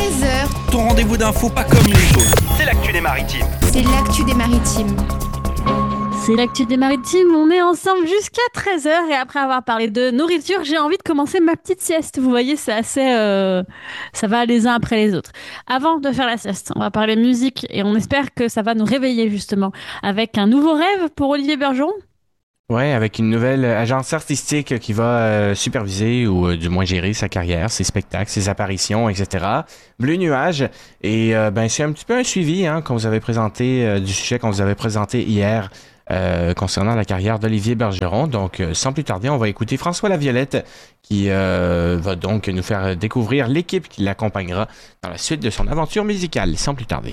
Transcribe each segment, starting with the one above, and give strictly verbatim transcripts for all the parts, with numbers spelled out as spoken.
treize heures. Ton rendez-vous d'infos pas comme les autres. C'est l'actu des maritimes. C'est l'actu des maritimes. C'est l'actu des maritimes, on est ensemble jusqu'à treize heures et après avoir parlé de nourriture, j'ai envie de commencer ma petite sieste. Vous voyez, c'est assez... Euh, ça va les uns après les autres. Avant de faire la sieste, on va parler musique et on espère que ça va nous réveiller justement avec un nouveau rêve pour Olivier Bergeron. Ouais, avec une nouvelle agence artistique qui va euh, superviser ou euh, du moins gérer sa carrière, ses spectacles, ses apparitions, et cetera. Bleu Nuage. Et euh, ben c'est un petit peu un suivi hein, qu'on vous avait présenté euh, du sujet qu'on vous avait présenté hier euh, concernant la carrière d'Olivier Bergeron. Donc, euh, sans plus tarder, on va écouter François Laviolette qui euh, va donc nous faire découvrir l'équipe qui l'accompagnera dans la suite de son aventure musicale. Sans plus tarder.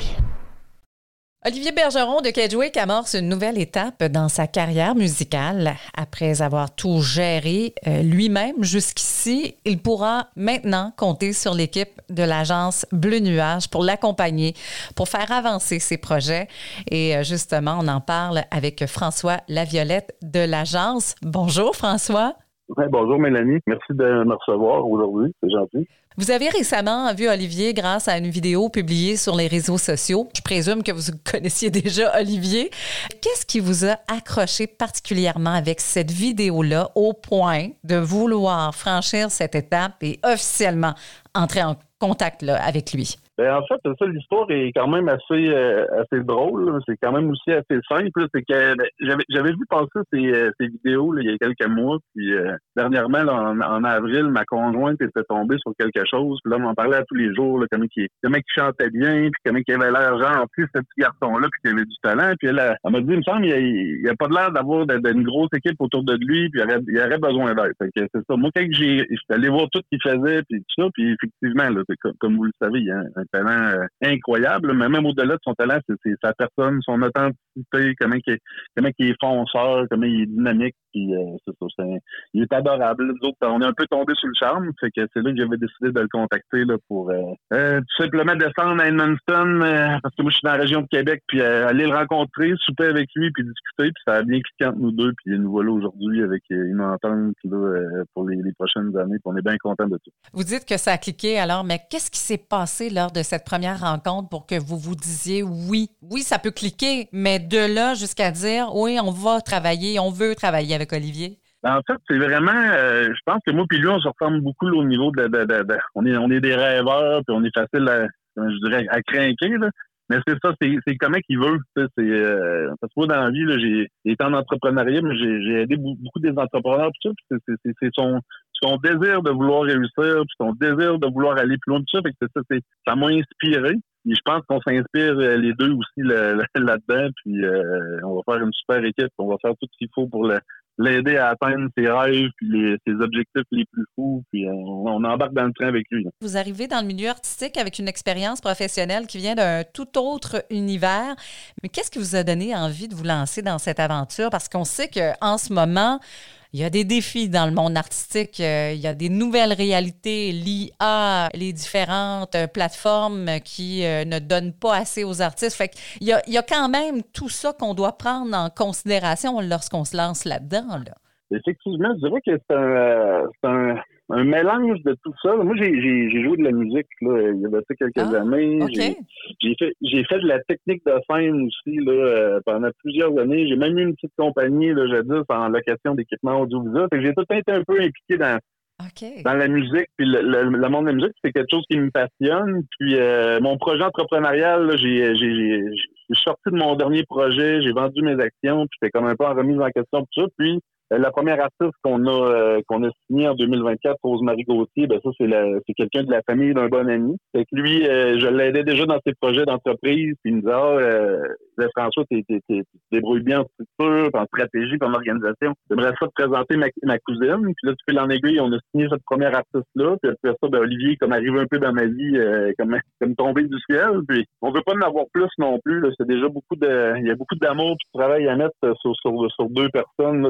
Olivier Bergeron de Kedgewick amorce une nouvelle étape dans sa carrière musicale. Après avoir tout géré euh, lui-même jusqu'ici, il pourra maintenant compter sur l'équipe de l'agence Bleu Nuage pour l'accompagner, pour faire avancer ses projets. Et euh, justement, on en parle avec François Laviolette de l'agence. Bonjour François. Ouais, bonjour Mélanie, merci de me recevoir aujourd'hui, c'est gentil. Vous avez récemment vu Olivier grâce à une vidéo publiée sur les réseaux sociaux. Je présume que vous connaissiez déjà Olivier. Qu'est-ce qui vous a accroché particulièrement avec cette vidéo-là au point de vouloir franchir cette étape et officiellement entrer en contact là, avec lui? Ben, en fait, ça, l'histoire est quand même assez euh, assez drôle. Là. C'est quand même aussi assez simple. C'est que ben, j'avais j'avais vu passer ces, euh, ces vidéos là, il y a quelques mois. Puis euh, dernièrement, là, en, en avril, ma conjointe était tombée sur quelque chose. Puis là, on m'en parlait à tous les jours. Là, comment il comment il chantait bien, puis comment il avait l'air gentil, ce petit garçon-là, puis qu'il avait du talent. Puis elle, elle m'a dit, il me semble, il n'y a, a pas de l'air d'avoir de, de, une grosse équipe autour de lui. Puis il aurait, il aurait besoin d'aide. Fait que c'est ça. Moi, quand j'ai, j'étais allé voir tout ce qu'il faisait, puis tout ça. Puis effectivement, là, comme, comme vous le savez, il y a un, un talent euh, incroyable, mais même au-delà de son talent, c'est, c'est sa personne, son authenticité, comment il est, comment il est fonceur, comment il est dynamique, puis euh, c'est ça, c'est, il est adorable. Nous autres, on est un peu tombé sur le charme, fait que c'est là que j'avais décidé de le contacter là, pour euh, euh, tout simplement descendre à Edmundston, euh, parce que moi je suis dans la région de Québec, puis euh, aller le rencontrer, souper avec lui, puis discuter, puis ça a bien cliqué entre nous deux, puis nous voilà aujourd'hui avec euh, une entente là, euh, pour les, les prochaines années, puis on est bien contents de tout. Vous dites que ça a cliqué, alors, mais qu'est-ce qui s'est passé lors de cette première rencontre pour que vous vous disiez oui, oui, ça peut cliquer, mais de là jusqu'à dire oui, on va travailler, on veut travailler avec Olivier? En fait, c'est vraiment, euh, je pense que moi puis lui, on se ressemble beaucoup là, au niveau de, de, de, de, on est, on est des rêveurs, puis on est facile à, je dirais, à craquer, là. Mais c'est ça, c'est, c'est comment qu'il veut. C'est, euh, parce que moi, dans la vie, là, j'ai été en entrepreneuriat, mais j'ai, j'ai aidé beaucoup des entrepreneurs, tout ça. C'est, c'est, c'est, c'est son, son désir de vouloir réussir, puis son désir de vouloir aller plus loin, tout ça. Fait que c'est ça, c'est, ça m'a inspiré. Et je pense qu'on s'inspire les deux aussi là, là-dedans. Puis euh, on va faire une super équipe. On va faire tout ce qu'il faut pour le, l'aider à atteindre ses rêves puis les, ses objectifs les plus fous. Puis on, on embarque dans le train avec lui. Là. Vous arrivez dans le milieu artistique avec une expérience professionnelle qui vient d'un tout autre univers. Mais qu'est-ce qui vous a donné envie de vous lancer dans cette aventure? Parce qu'on sait qu'en ce moment, il y a des défis dans le monde artistique. Il y a des nouvelles réalités, l'I A, les différentes plateformes qui ne donnent pas assez aux artistes. Fait qu'il y a, il y a quand même tout ça qu'on doit prendre en considération lorsqu'on se lance là-dedans. Là. Effectivement, je dirais que c'est un, c'est un, un mélange de tout ça. Moi, j'ai, j'ai, j'ai joué de la musique là, il y a quelques ah, années. Okay. J'ai, j'ai, fait, j'ai fait de la technique de scène aussi là, pendant plusieurs années. J'ai même eu une petite compagnie là, jadis en location d'équipements audiovisuels. J'ai tout été un peu impliqué dans, okay. dans la musique. Puis le, le, le monde de la musique, c'est quelque chose qui me passionne. Puis euh, mon projet entrepreneurial, là, j'ai, j'ai, j'ai, j'ai sorti de mon dernier projet. J'ai vendu mes actions. Puis j'étais comme un peu en remise en question tout ça. Puis la première artiste qu'on a euh, qu'on a signée en deux mille vingt-quatre, Rose-Marie Gauthier, ben ça c'est la, c'est quelqu'un de la famille d'un bon ami. Fait que lui, euh, je l'aidais déjà dans ses projets d'entreprise, puis il me disait ah euh, François, t'es, t'es, t'es, tu te débrouilles bien en structure, en stratégie, en organisation. J'aimerais ça te présenter ma, ma cousine. Puis là, tu fais l'en aiguille, on a signé cette première artiste-là. Puis après ça, ben Olivier, comme arrive un peu dans ma vie, euh, comme comme tombé du ciel. Puis on veut pas en avoir plus non plus. Là. C'est déjà beaucoup de, il y a beaucoup d'amour et de travail à mettre sur sur, sur deux personnes là, dans le, le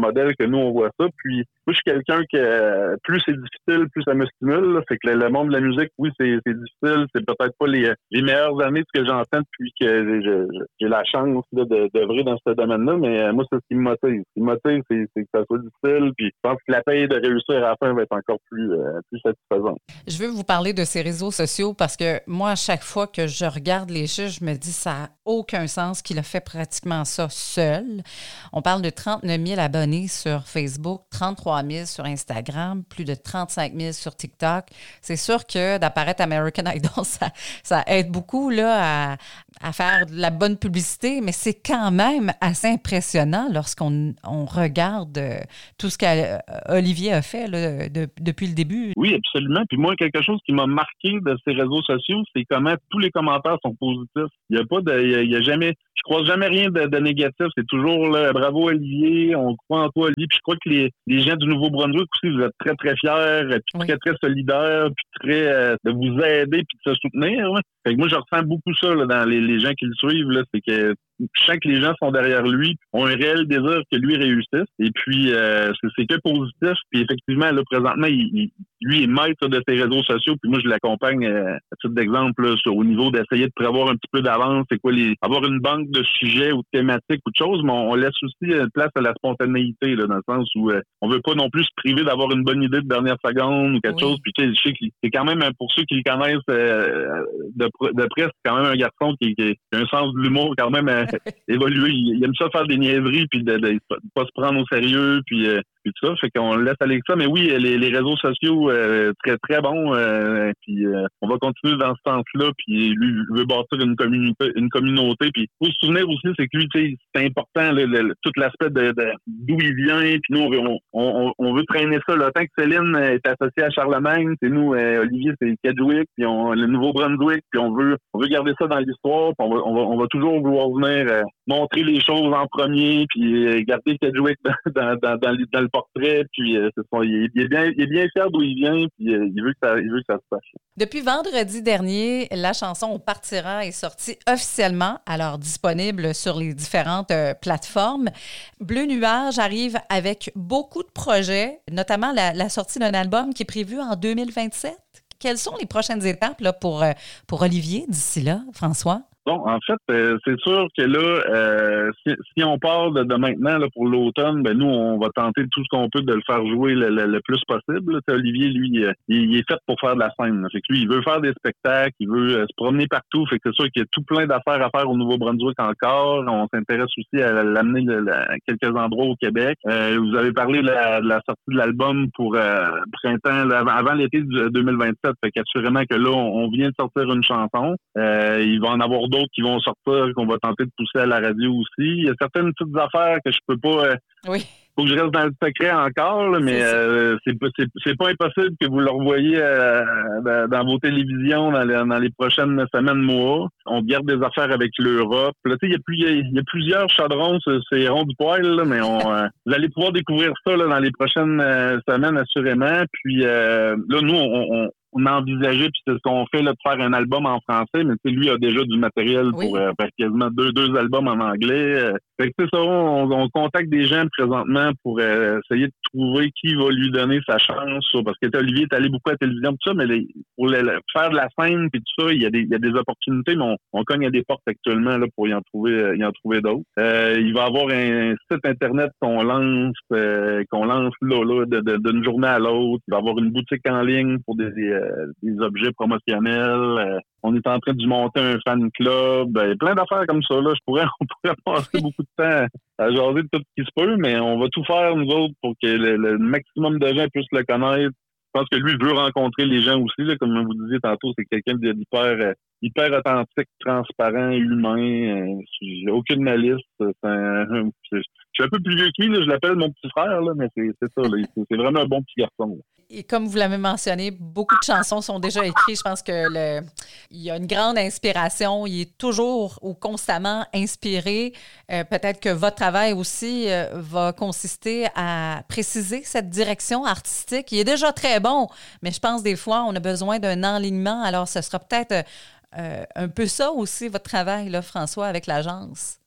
modèle que nous, on voit ça. Puis, moi, je suis quelqu'un que euh, plus c'est difficile, plus ça me stimule. Là. Fait que le, le monde de la musique, oui, c'est, c'est difficile. C'est peut-être pas les, les meilleures années de ce que j'entends depuis que j'ai, j'ai, j'ai la chance là, de, d'œuvrer dans ce domaine-là. Mais euh, moi, c'est ce qui me motive. Ce qui me motive, c'est, c'est que ça soit difficile. Puis, je pense que la paye de réussir à la fin va être encore plus, euh, plus satisfaisante. Je veux vous parler de ces réseaux sociaux parce que moi, à chaque fois que je regarde les chiffres, je me dis ça n'a aucun sens qu'il a fait pratiquement ça seul. On parle de trente-neuf mille abonnés sur Facebook, trente-trois mille sur Instagram, plus de trente-cinq mille sur TikTok. C'est sûr que d'apparaître American Idol, ça, ça aide beaucoup là, à, à faire de la bonne publicité, mais c'est quand même assez impressionnant lorsqu'on on regarde tout ce qu'Olivier a fait là, de, depuis le début. Oui, absolument. Puis moi, quelque chose qui m'a marqué de ces réseaux sociaux, c'est comment tous les commentaires sont positifs. Il n'y a pas de, il y a, il y a jamais, je croise jamais rien de, de négatif. C'est toujours là, bravo Olivier, on croit en toi Olivier. Puis je crois que les, les gens du Nouveau-Brunswick aussi, vous êtes très très fiers, puis oui. très très solidaires, puis très euh, de vous aider puis de se soutenir. Là. Fait que moi, je ressens beaucoup ça là, dans les, les gens qui le suivent. Là, c'est que je sens que les gens sont derrière lui, ont un réel désir que lui réussisse. Et puis, euh, c'est, c'est que positif. Puis effectivement, là, présentement, il, il, lui est maître de ses réseaux sociaux. Puis moi, je l'accompagne euh, à titre d'exemple là, sur, au niveau d'essayer de prévoir un petit peu d'avance. C'est quoi les avoir une banque de sujets ou de thématiques ou de choses, mais on, on laisse aussi euh, place à la spontanéité, là, dans le sens où euh, on veut pas non plus se priver d'avoir une bonne idée de dernière seconde ou quelque oui. chose. Puis tu sais, je sais que c'est quand même, pour ceux qui le connaissent euh, de, de près, c'est quand même un garçon qui, qui a un sens de l'humour quand même euh, évolué. Il, il aime ça faire des niaiseries puis de, de, de pas se prendre au sérieux puis, euh, puis tout ça. Fait qu'on laisse aller ça. Mais oui, les, les réseaux sociaux, euh, très, très bons. Euh, puis euh, on va continuer dans ce sens-là. Puis lui, il veut bâtir une communauté. Une communauté. Puis faut se souvenir aussi, c'est que lui, tu sais, c'est important, le, le, tout l'aspect de, de d'où il vient. Puis nous, on, on, on veut traîner ça. Là. Tant que Céline est associée à Charlemagne, c'est nous, euh, Olivier, c'est Kedgewick, puis on, le Nouveau-Brunswick. Puis on veut, on veut garder ça dans l'histoire. Puis on va, on va, on va toujours vouloir venir euh, montrer les choses en premier, puis euh, garder Kedgewick dans, dans, dans, dans, dans le portrait. Puis euh, c'est son, il, il, est bien, il est bien fier d'où il vient, puis euh, il veut que ça, il veut que ça se passe. Depuis vendredi dernier, la chanson On partira est sortie officiellement, alors disponible sur les différentes euh, plateformes. Bleu Nuage arrive avec beaucoup de projets, notamment la, la sortie d'un album qui est prévu en deux mille vingt-sept. Quelles sont les prochaines étapes là, pour, euh, pour Olivier d'ici là, François? Bon, en fait, euh, c'est sûr que là, euh, si, si on part de, de maintenant là, pour l'automne, ben nous, on va tenter tout ce qu'on peut de le faire jouer le, le, le plus possible. T'sais, Olivier, lui, il, il est fait pour faire de la scène. Là. Fait que lui, il veut faire des spectacles, il veut euh, se promener partout. Fait que c'est sûr qu'il y a tout plein d'affaires à faire au Nouveau-Brunswick encore. On s'intéresse aussi à l'amener de, de, à quelques endroits au Québec. Euh, vous avez parlé de la, de la sortie de l'album pour euh, printemps, là, avant, avant l'été de deux mille vingt-sept. Fait qu'assurément que là, on, on vient de sortir une chanson. Euh, il va en avoir d'autres d'autres qui vont sortir, qu'on va tenter de pousser à la radio aussi. Il y a certaines petites affaires que je peux pas... Euh, oui. Faut que je reste dans le secret encore, là, mais c'est, euh, c'est, c'est, c'est pas impossible que vous le revoyiez euh, dans, dans vos télévisions dans les, dans les prochaines semaines, mois. On garde des affaires avec l'Europe. Là, il y a plus, il y a plusieurs chaudrons, c'est rond du poil, là, mais on, euh, vous allez pouvoir découvrir ça là, dans les prochaines euh, semaines, assurément. Puis euh, là, nous, on, on on a envisagé, puis c'est ce qu'on fait, là, de faire un album en français, mais tu sais, lui a déjà du matériel oui. pour euh, faire quasiment deux, deux albums en anglais. Euh, fait que c'est ça, on, on contacte des gens présentement pour euh, essayer de trouver qui va lui donner sa chance. Ça, parce que Olivier est allé beaucoup à la télévision, tout ça, mais les, pour le, le, faire de la scène puis tout ça, il y a des, il y a des opportunités, mais on, on cogne à des portes actuellement là, pour y en trouver, euh, y en trouver d'autres. Euh, il va y avoir un site internet qu'on lance, euh, qu'on lance là, là, de, de, d'une journée à l'autre. Il va y avoir une boutique en ligne pour des, des des objets promotionnels. Euh, on est en train de monter un fan club. Euh, plein d'affaires comme ça. Là. Je pourrais, on pourrait passer beaucoup de temps à jaser de tout ce qui se peut, mais on va tout faire, nous autres, pour que le, le maximum de gens puissent le connaître. Je pense que lui veut rencontrer les gens aussi. Là, comme vous disiez tantôt, c'est quelqu'un d'hyper euh, hyper authentique, transparent, humain. Euh, j'ai aucune malice. C'est un, c'est, je suis un peu plus vieux que lui, là, je l'appelle mon petit frère, là, mais c'est, c'est ça. Là, c'est, c'est vraiment un bon petit garçon. Là. Et comme vous l'avez mentionné, beaucoup de chansons sont déjà écrites. Je pense que le, il y a une grande inspiration. Il est toujours ou constamment inspiré. Euh, peut-être que votre travail aussi euh, va consister à préciser cette direction artistique. Il est déjà très bon, mais je pense des fois, on a besoin d'un enlignement. Alors, ce sera peut-être euh, un peu ça aussi, votre travail, là, François, avec l'agence.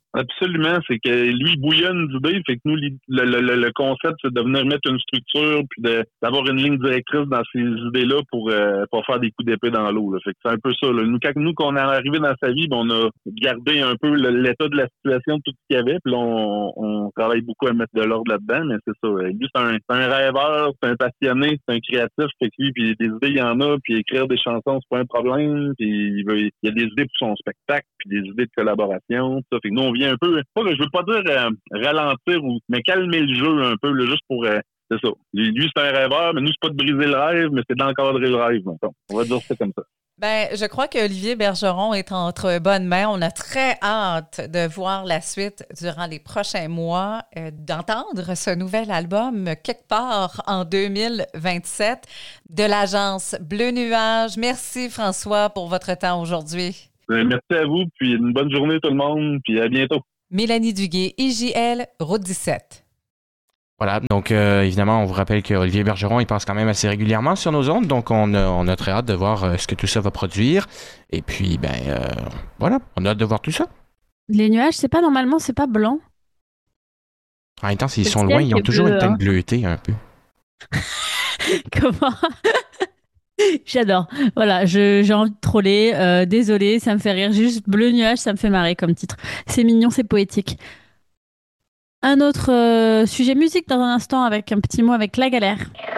Absolument, c'est que lui, il bouillonne d'idées, fait que nous, le, le, le, le concept, c'est de venir mettre une structure puis de, d'avoir une ligne directrice dans ces idées-là pour euh, pour faire des coups d'épée dans l'eau. Là. Fait que c'est un peu ça. Là. Nous, quand nous, qu'on est arrivé dans sa vie, ben, on a gardé un peu le, l'état de la situation, de tout ce qu'il y avait, puis là, on, on travaille beaucoup à mettre de l'ordre là-dedans, mais c'est ça. Lui, c'est un, c'est un rêveur, c'est un passionné, c'est un créatif, fait que lui, puis des idées, il y en a, puis écrire des chansons, c'est pas un problème, puis il, veut, il y a des idées pour son spectacle, puis des idées de collaboration, tout ça. Fait que nous, on vient un peu, pas que je veux pas dire euh, ralentir ou mais calmer le jeu un peu, là, juste pour euh, c'est ça. Lui, lui, c'est un rêveur, mais nous, c'est pas de briser le rêve, mais c'est d'encadrer le rêve, mettons. On va dire ça comme ça. Ben, je crois que Olivier Bergeron est entre bonnes mains. On a très hâte de voir la suite durant les prochains mois, euh, d'entendre ce nouvel album quelque part en deux mille vingt-sept de l'agence Bleu Nuage. Merci François pour votre temps aujourd'hui. Merci à vous, puis une bonne journée tout le monde, puis à bientôt. Mélanie Duguay, I J L, Route dix-sept. Voilà, donc euh, évidemment, on vous rappelle que Olivier Bergeron, il passe quand même assez régulièrement sur nos ondes, donc on a, on a très hâte de voir euh, ce que tout ça va produire. Et puis, ben, euh, voilà, on a hâte de voir tout ça. Les nuages, c'est pas normalement, c'est pas blanc. En même temps, s'ils sont loin, ils ont toujours bleu, une teinte hein. bleutée un peu. Comment? J'adore. Voilà, je, j'ai envie de troller. Euh, désolée, ça me fait rire. Juste Bleu Nuage, ça me fait marrer comme titre. C'est mignon, c'est poétique. Un autre euh, sujet musique dans un instant avec un petit mot avec La Galère.